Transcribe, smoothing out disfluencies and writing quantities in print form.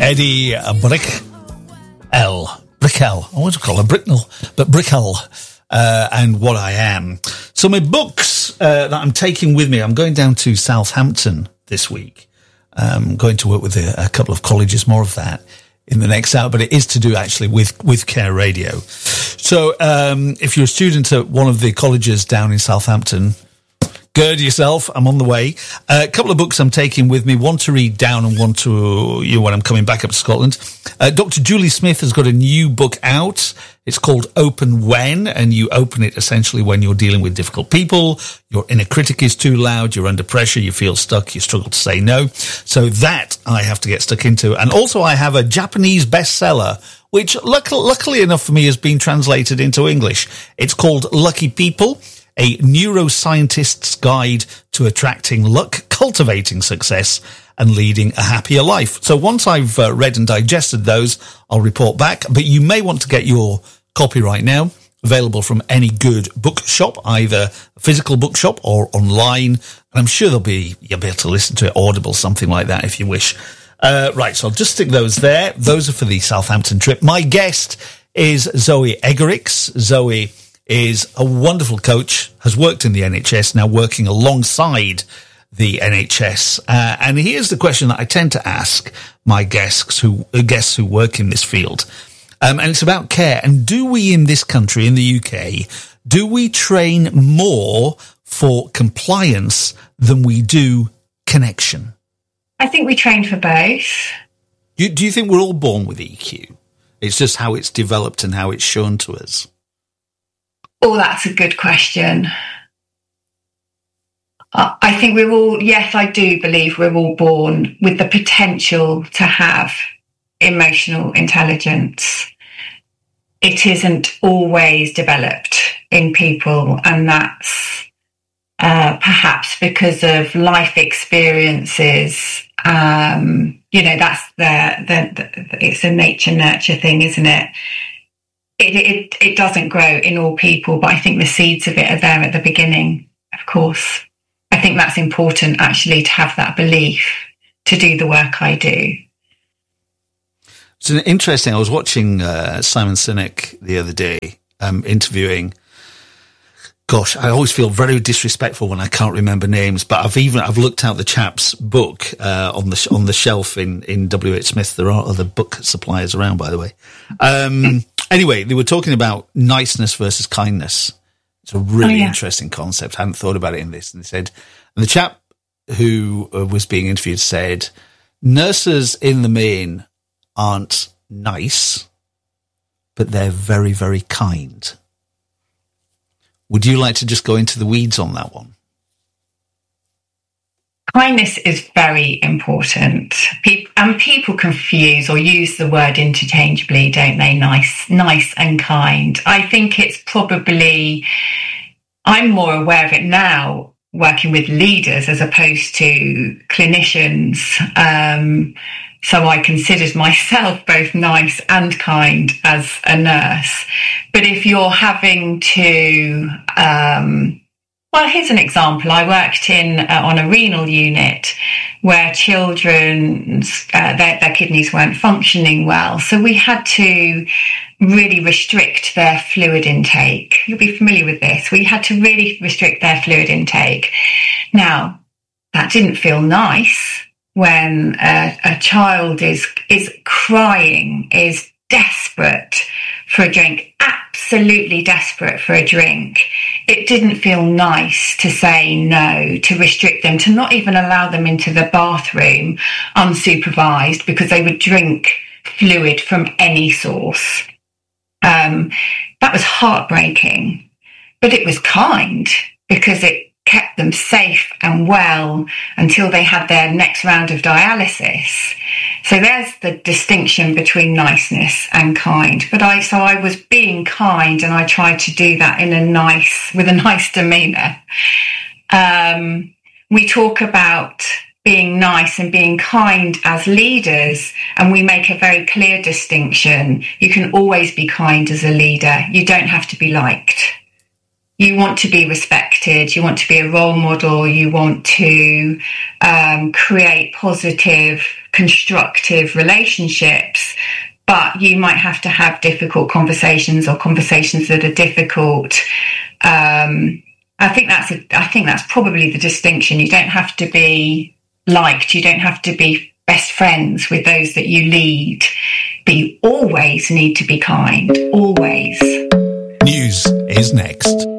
Eddie Brickell. I want to call her Bricknell, but Brickell, and What I Am. So my books that I'm taking with me, I'm going down to Southampton this week. I'm going to work with a couple of colleges, more of that in the next hour, but it is to do actually with Care Radio. So if you're a student at one of the colleges down in Southampton, gird yourself, I'm on the way. A couple of books I'm taking with me, one to read down and one to when I'm coming back up to Scotland. Dr. Julie Smith has got a new book out. It's called Open When, and you open it essentially when you're dealing with difficult people, your inner critic is too loud, you're under pressure, you feel stuck, you struggle to say no. So that I have to get stuck into. And also I have a Japanese bestseller, which luckily enough for me has been translated into English. It's called Lucky People, a neuroscientist's guide to attracting luck, cultivating success, and leading a happier life. So once I've read and digested those, I'll report back. But you may want to get your copy right now, available from any good bookshop, either a physical bookshop or online. And I'm sure you'll be able to listen to it, Audible, something like that, if you wish. Right, so I'll just stick those there. Those are for the Southampton trip. My guest is Zoe Eggerichs. Zoe is a wonderful coach, has worked in the NHS, now working alongside the NHS. And here's the question that I tend to ask my guests who work in this field. And it's about care. And do we in this country, in the UK, do we train more for compliance than we do connection? I think we train for both. Do you think we're all born with EQ? It's just how it's developed and how it's shown to us. Oh, that's a good question. I think we're all, yes, I do believe we're all born with the potential to have emotional intelligence. It isn't always developed in people, and that's perhaps because of life experiences. That's it's a nature-nurture thing, isn't it? It doesn't grow in all people, but I think the seeds of it are there at the beginning, of course. I think that's important, actually, to have that belief to do the work I do. It's interesting. I was watching Simon Sinek the other day, interviewing. Gosh, I always feel very disrespectful when I can't remember names, but I've looked out the chap's book on the shelf in WH Smith. There are other book suppliers around, by the way. Anyway, they were talking about niceness versus kindness. It's a really interesting concept. I hadn't thought about it in this. And they said, and the chap who was being interviewed said, nurses in the main aren't nice, but they're very, very kind. Would you like to just go into the weeds on that one? Kindness is very important. People confuse or use the word interchangeably, don't they? Nice and kind. I think it's probably, I'm more aware of it now working with leaders as opposed to clinicians. So I considered myself both nice and kind as a nurse. But if you're having to, well, here's an example. I worked on a renal unit where children's their kidneys weren't functioning well. So we had to really restrict their fluid intake. You'll be familiar with this. We had to really restrict their fluid intake. Now, that didn't feel nice when a child is crying, is desperate for a drink, absolutely desperate for a drink. It didn't feel nice to say no, to restrict them, to not even allow them into the bathroom unsupervised because they would drink fluid from any source. That was heartbreaking, but it was kind because it kept them safe and well until they had their next round of dialysis. So there's the distinction between niceness and kind. But I was being kind, and I tried to do that with a nice demeanour. We talk about being nice and being kind as leaders, and we make a very clear distinction. You can always be kind as a leader. You don't have to be liked. You want to be respected, you want to be a role model, you want to create positive constructive relationships, but you might have to have difficult conversations, or conversations that are difficult. I think that's probably the distinction. You don't have to be liked. You don't have to be best friends with those that you lead, but you always need to be kind. Always. News is next.